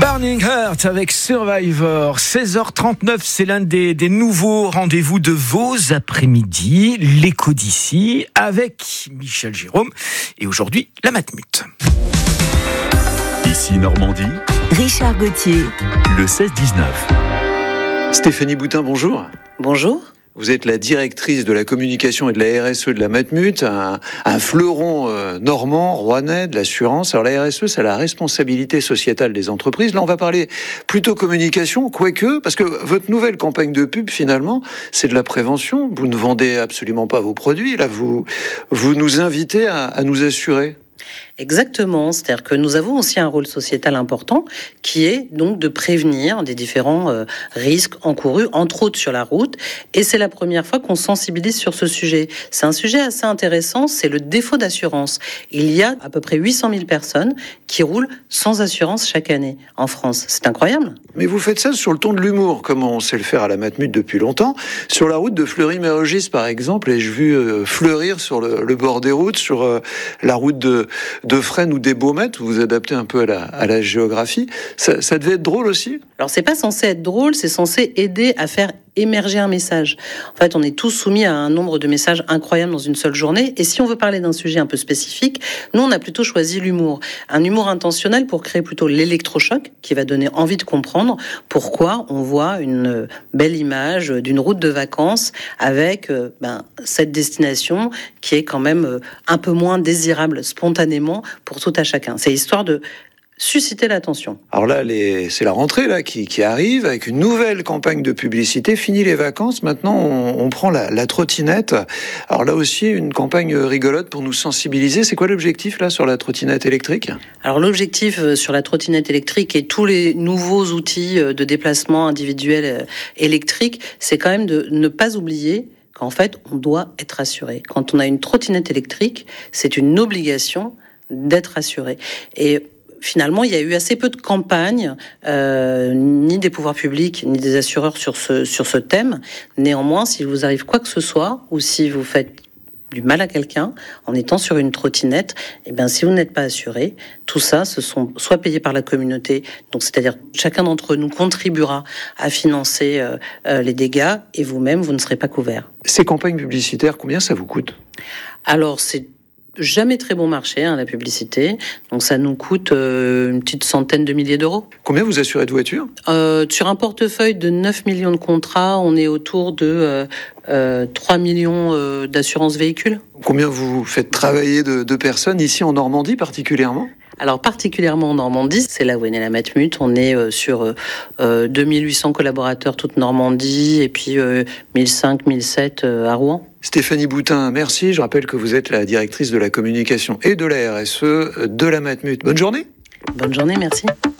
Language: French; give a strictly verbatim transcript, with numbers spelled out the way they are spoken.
Burning Heart avec Survivor. seize heures trente-neuf, c'est l'un des, des nouveaux rendez-vous de vos après-midi, l'écho d'ici, avec Michel Jérôme. Et aujourd'hui, la Matmut. Ici Normandie, Richard Gauthier, le seize dix-neuf. Stéphanie Boutin, bonjour. Bonjour. Vous êtes la directrice de la communication et de la R S E de la Matmut, un, un fleuron euh, normand, rouennais, de l'assurance. Alors la R S E, c'est la responsabilité sociétale des entreprises. Là, on va parler plutôt communication, quoique, parce que votre nouvelle campagne de pub, finalement, c'est de la prévention. Vous ne vendez absolument pas vos produits. Là, vous, vous nous invitez à, à nous assurer. Exactement, c'est-à-dire que nous avons aussi un rôle sociétal important qui est donc de prévenir des différents euh, risques encourus, entre autres sur la route, et c'est la première fois qu'on sensibilise sur ce sujet. C'est un sujet assez intéressant, c'est le défaut d'assurance. Il y a à peu près huit cent mille personnes qui roulent sans assurance chaque année en France. C'est incroyable. Mais vous faites ça sur le ton de l'humour, comme on sait le faire à la Matmut depuis longtemps. Sur la route de Fleury-Mérogis, par exemple, ai-je vu euh, fleurir sur le, le bord des routes, sur euh, la route de de Fresnes ou des Baumettes, vous vous adaptez un peu à la, à la géographie. Ça, ça devait être drôle aussi ? Alors c'est pas censé être drôle, c'est censé aider à faire émerger un message. En fait, on est tous soumis à un nombre de messages incroyables dans une seule journée. Et si on veut parler d'un sujet un peu spécifique, nous, on a plutôt choisi l'humour. Un humour intentionnel pour créer plutôt l'électrochoc qui va donner envie de comprendre pourquoi on voit une belle image d'une route de vacances avec euh, ben, cette destination qui est quand même euh, un peu moins désirable spontanément pour tout à chacun. C'est histoire de susciter l'attention. Alors là, les... c'est la rentrée là qui, qui arrive avec une nouvelle campagne de publicité. Fini les vacances, maintenant on, on prend la, la trottinette. Alors là aussi, une campagne rigolote pour nous sensibiliser. C'est quoi l'objectif là sur la trottinette électrique ? Alors l'objectif sur la trottinette électrique et tous les nouveaux outils de déplacement individuel électrique, c'est quand même de ne pas oublier qu'en fait, on doit être assuré. Quand on a une trottinette électrique, c'est une obligation d'être assuré. Et finalement, il y a eu assez peu de campagnes, euh, ni des pouvoirs publics, ni des assureurs sur ce, sur ce thème. Néanmoins, s'il vous arrive quoi que ce soit, ou si vous faites du mal à quelqu'un en étant sur une trottinette, eh bien, si vous n'êtes pas assuré, tout ça, ce sont soit payés par la communauté, donc c'est-à-dire chacun d'entre nous contribuera à financer euh, euh, les dégâts, et vous-même, vous ne serez pas couvert. Ces campagnes publicitaires, combien ça vous coûte ? Alors, c'est jamais très bon marché, hein, la publicité. Donc ça nous coûte euh, une petite centaine de milliers d'euros. Combien vous assurez de voitures ? euh, Sur un portefeuille de neuf millions de contrats, on est autour de euh, euh, trois millions euh, d'assurances véhicules. Combien vous faites travailler de, de personnes ici en Normandie particulièrement ? Alors particulièrement en Normandie, c'est là où est née la Matmut. On est euh, sur euh, deux mille huit cents collaborateurs toute Normandie et puis euh, mille cinq, mille sept euh, à Rouen. Stéphanie Boutin, merci. Je rappelle que vous êtes la directrice de la communication et de la R S E de la Matmut. Bonne journée. Bonne journée, merci.